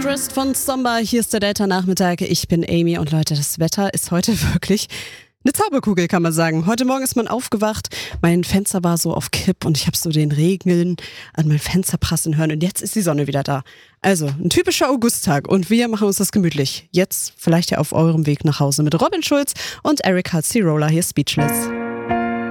Undressed von Somba. Hier ist der Delta-Nachmittag. Ich bin Amy und Leute, das Wetter ist heute wirklich eine Zauberkugel, kann man sagen. Heute Morgen ist man aufgewacht, mein Fenster war so auf Kipp und ich habe so den Regen an mein Fenster prasseln hören und jetzt ist die Sonne wieder da. Also, ein typischer Augusttag und wir machen uns das gemütlich. Jetzt vielleicht ja auf eurem Weg nach Hause mit Robin Schulz und Erika C. Roller hier Speechless.